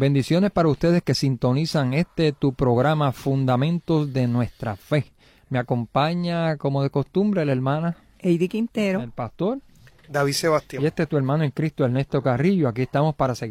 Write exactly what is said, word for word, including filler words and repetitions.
Bendiciones para ustedes que sintonizan este tu programa Fundamentos de Nuestra Fe. Me acompaña, como de costumbre, la hermana Heidi Quintero, el pastor David Sebastián. y este es tu hermano en Cristo, Ernesto Carrillo. Aquí estamos para seguir